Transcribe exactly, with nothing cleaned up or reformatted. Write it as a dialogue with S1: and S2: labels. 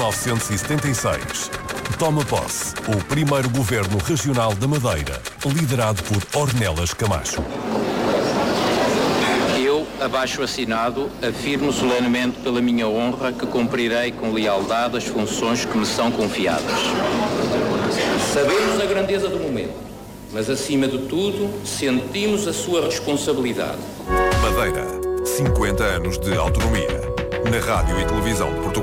S1: novecentos e setenta e seis. Toma posse o primeiro governo regional da Madeira, liderado por Ornelas Camacho.
S2: Eu, abaixo assinado, afirmo solenemente pela minha honra que cumprirei com lealdade as funções que me são confiadas. Sabemos a grandeza do momento, mas acima de tudo, sentimos a sua responsabilidade.
S1: Madeira, cinquenta anos de autonomia. Na rádio e televisão de Portugal.